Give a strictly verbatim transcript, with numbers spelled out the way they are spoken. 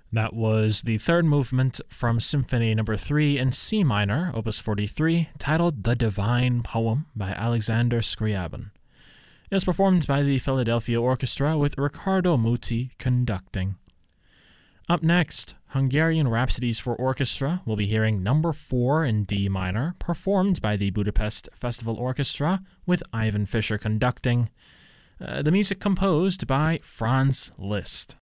That was the third movement from Symphony Number three in C minor, Opus forty-three, titled The Divine Poem by Alexander Scriabin. It was performed by the Philadelphia Orchestra with Riccardo Muti conducting. Up next, Hungarian Rhapsodies for Orchestra. We'll be hearing Number four in D minor, performed by the Budapest Festival Orchestra with Ivan Fischer conducting. Uh, the music composed by Franz Liszt.